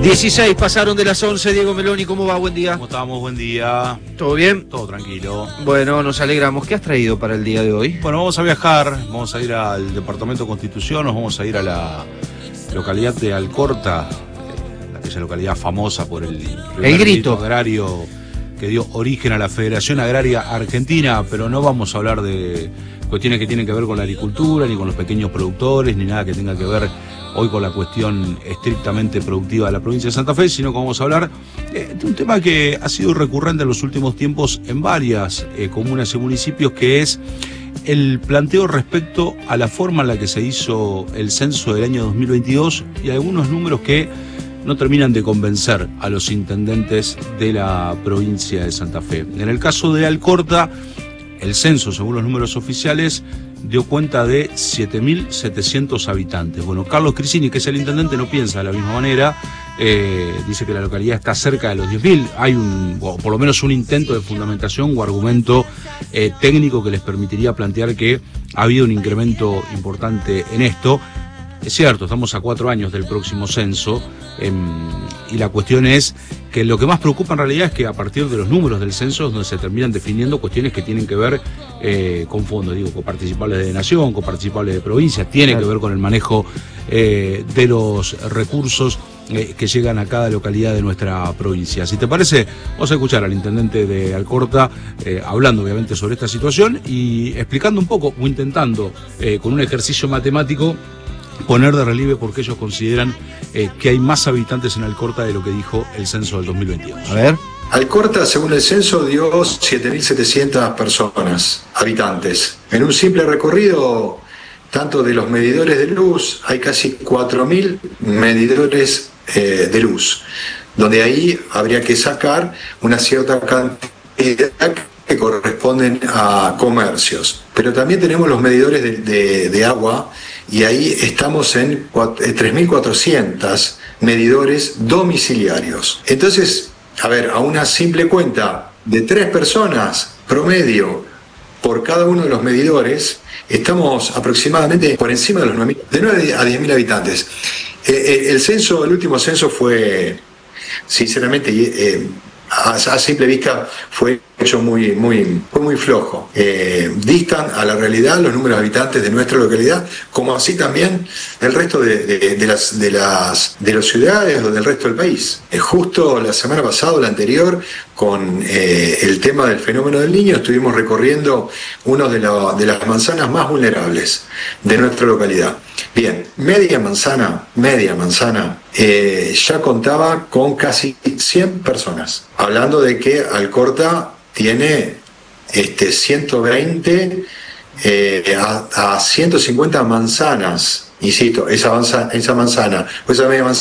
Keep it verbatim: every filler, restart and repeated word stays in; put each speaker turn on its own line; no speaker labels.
dieciséis pasaron de las once. Diego Meloni, ¿cómo va? Buen día.
¿Cómo estamos? Buen día.
¿Todo bien?
Todo tranquilo.
Bueno, nos alegramos. ¿Qué has traído para el día de hoy?
Bueno, vamos a viajar, vamos a ir al Departamento Constitución, nos vamos a ir a la localidad de Alcorta, aquella localidad famosa por el,
el grito
agrario que dio origen a la Federación Agraria Argentina, pero no vamos a hablar de cuestiones que tienen que ver con la agricultura, ni con los pequeños productores, ni nada que tenga que ver hoy con la cuestión estrictamente productiva de la provincia de Santa Fe, sino que vamos a hablar eh, de un tema que ha sido recurrente en los últimos tiempos en varias eh, comunas y municipios, que es el planteo respecto a la forma en la que se hizo el censo del año dos mil veintidós y algunos números que no terminan de convencer a los intendentes de la provincia de Santa Fe. En el caso de Alcorta, el censo, según los números oficiales, dio cuenta de siete mil setecientos habitantes. Bueno, Carlos Crisini, que es el intendente, no piensa de la misma manera. Eh, dice que la localidad está cerca de los diez mil. Hay un, o por lo menos un intento de fundamentación o argumento eh, técnico que les permitiría plantear que ha habido un incremento importante en esto. Es cierto, estamos a cuatro años del próximo censo eh, y la cuestión es que lo que más preocupa en realidad es que a partir de los números del censo es donde se terminan definiendo cuestiones que tienen que ver eh, con fondos, digo, coparticipables de nación, coparticipables de provincia, tiene claro. que ver con el manejo eh, de los recursos eh, que llegan a cada localidad de nuestra provincia. Si te parece, vamos a escuchar al intendente de Alcorta eh, hablando obviamente sobre esta situación y explicando un poco o intentando eh, con un ejercicio matemático poner de relieve por qué ellos consideran eh, que hay más habitantes en Alcorta de lo que dijo el censo del dos mil veintidós.
A ver.
Alcorta, según el censo, dio siete mil setecientas personas, habitantes. En un simple recorrido, tanto de los medidores de luz, hay casi cuatro mil medidores eh, de luz, donde ahí habría que sacar una cierta cantidad que corresponden a comercios. Pero también tenemos los medidores de, de, de agua, y ahí estamos en tres mil cuatrocientos medidores domiciliarios. Entonces, a ver, a una simple cuenta de tres personas promedio por cada uno de los medidores, estamos aproximadamente por encima de los nueve mil, de nueve a diez mil habitantes. Eh, el censo, el último censo fue, sinceramente, eh, a, a simple vista fue hecho muy, muy, fue muy flojo. Eh, distan a la realidad los números de habitantes de nuestra localidad, como así también del resto de, de, de, las, de, las, de las ciudades o del resto del país. Eh, justo la semana pasada o la anterior, con eh, el tema del fenómeno del Niño, estuvimos recorriendo una de, la, de las manzanas más vulnerables de nuestra localidad. Bien, media manzana, media manzana, eh, ya contaba con casi cien personas. Hablando de que Alcorta tiene este, ciento veinte eh, a, a ciento cincuenta manzanas, insisto, esa manzana, esa manzana o esa media manzana